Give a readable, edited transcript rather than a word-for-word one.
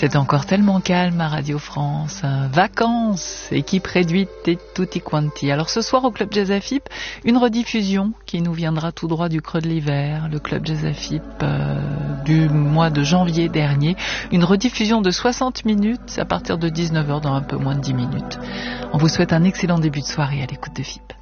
C'est encore tellement calme à Radio France. Vacances, équipe réduite et tutti quanti. Alors ce soir au Club Jazz AFIP, une rediffusion qui nous viendra tout droit du creux de l'hiver. Le Club Jazz AFIP du mois de janvier dernier. Une rediffusion de 60 minutes à partir de 19h dans un peu moins de 10 minutes. On vous souhaite un excellent début de soirée à l'écoute de FIP.